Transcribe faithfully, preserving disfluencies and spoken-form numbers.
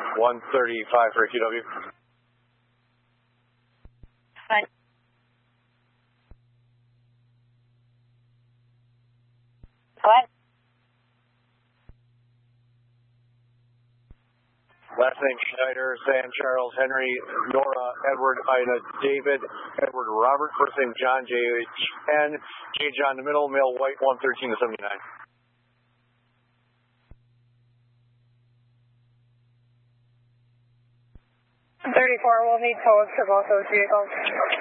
one thirty-five for A Q W. Fine. Go ahead. Last name Schneider, Sam, Charles, Henry, Nora, Edward, Ina, David, Edward, Robert. First name John, J H N, J John in the middle, male white, one thirteen to seventy-nine. thirty-four, we'll need codes for both those vehicles.